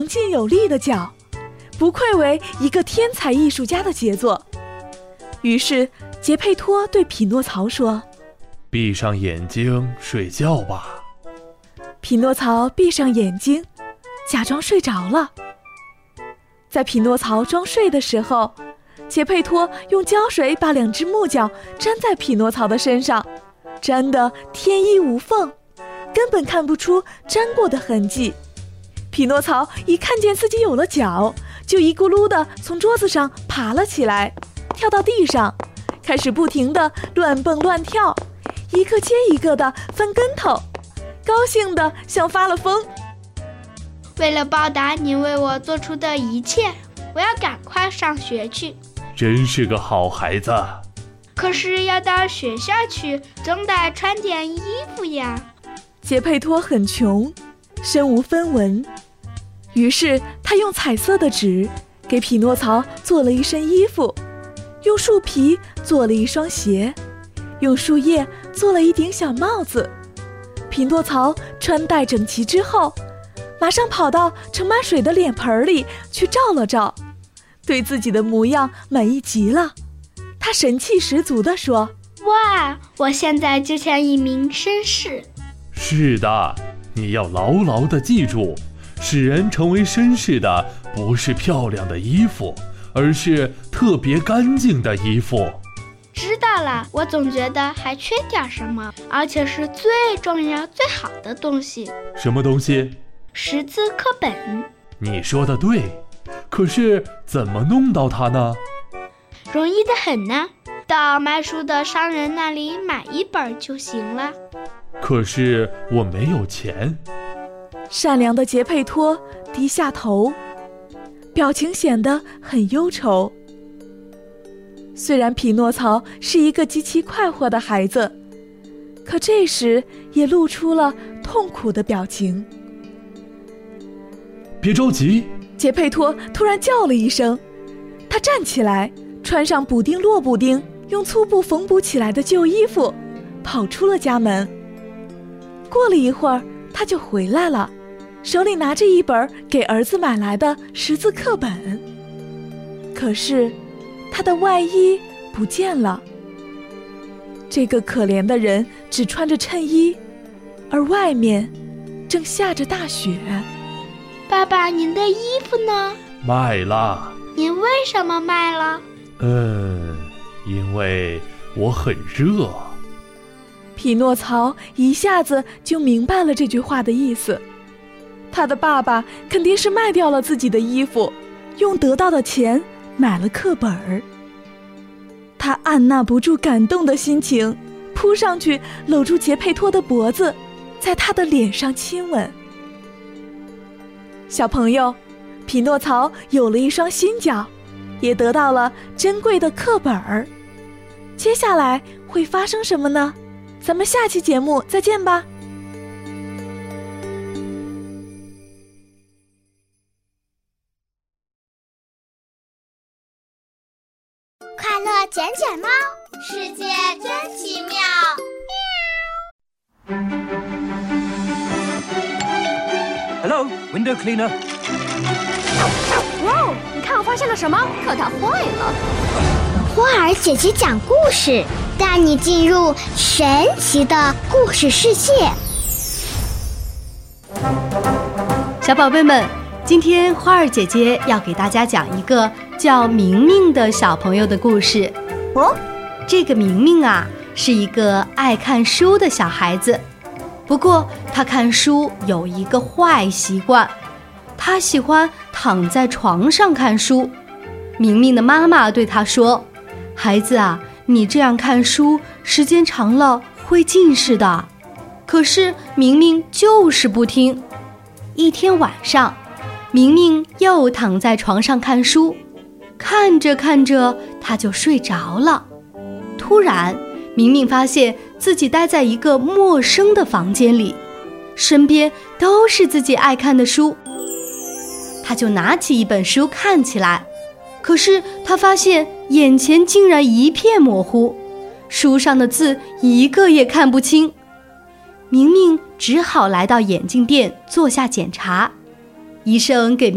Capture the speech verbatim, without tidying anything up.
劲有力的脚，不愧为一个天才艺术家的杰作。于是杰佩托对匹诺曹说： 闭上眼睛睡觉吧。 匹诺曹闭上眼睛，假装睡着了。在匹诺曹装睡的时候，杰佩托用胶水把两只木脚粘在匹诺曹的身上，粘得天衣无缝，根本看不出粘过的痕迹。匹诺曹一看见自己有了脚，就一咕噜地从桌子上爬了起来，跳到地上，开始不停地乱蹦乱跳，一个接一个地翻跟头，高兴得像发了疯。 为了报答你为我做出的一切，我要赶快上学去。 真是个好孩子。 可是要到学校去，总得穿点衣服呀。 杰佩托很穷，身无分文，于是他用彩色的纸给匹诺曹做了一身衣服，用树皮做了一双鞋，用树叶做了一顶小帽子。匹诺曹穿戴整齐之后，马上跑到盛满水的脸盆里去照了照，对自己的模样满意极了。他神气十足地说： 哇，我现在就像一名绅士。 是的，你要牢牢地记住，使人成为绅士的不是漂亮的衣服，而是特别干净的衣服。 知道了，我总觉得还缺点什么，而且是最重要最好的东西。 什么东西？ 识字课本。 你说的对，可是怎么弄到它呢？ 容易得很呢，到卖书的商人那里买一本就行了。 可是我没有钱。 善良的杰佩托低下头，表情显得很忧愁。虽然匹诺曹是一个极其快活的孩子，可这时也露出了痛苦的表情。 别着急， 杰佩托突然叫了一声，他站起来，穿上补丁落补丁用粗布缝补起来的旧衣服，跑出了家门。过了一会儿，他就回来了，手里拿着一本给儿子买来的识字课本。可是他的外衣不见了。这个可怜的人只穿着衬衣，而外面正下着大雪。 爸爸，您的衣服呢？ 卖了。 您为什么卖了？ 嗯，因为我很热。 匹诺曹一下子就明白了这句话的意思。他的爸爸肯定是卖掉了自己的衣服，用得到的钱买了课本儿。他按捺不住感动的心情，扑上去搂住杰佩托的脖子，在他的脸上亲吻。小朋友，匹诺曹有了一双新脚，也得到了珍贵的课本儿。接下来会发生什么呢？咱们下期节目再见吧。 快乐捡捡猫，世界真奇妙。 Hello, window cleaner. 哇，你看我发现了什么？课堂坏了。 花儿姐姐讲故事，带你进入神奇的故事世界。 小宝贝们，今天花儿姐姐要给大家讲一个叫明明的小朋友的故事。 哦， 这个明明啊，是一个爱看书的小孩子。不过他看书有一个坏习惯，他喜欢躺在床上看书。明明的妈妈对他说：孩子啊，你这样看书时间长了会近视的。可是明明就是不听。一天晚上，明明又躺在床上看书，看着看着他就睡着了。突然明明发现自己待在一个陌生的房间里，身边都是自己爱看的书。他就拿起一本书看起来，可是他发现眼前竟然一片模糊，书上的字一个也看不清。明明只好来到眼镜店做下检查，医生给